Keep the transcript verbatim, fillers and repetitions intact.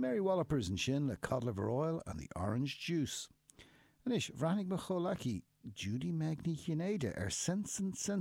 Mary Wallopers an sin le cod liver oil and the orange juice. Anis, bhreathnaigh mo chomhlaicí Judy Magny Chinnéide ar Sense and Sense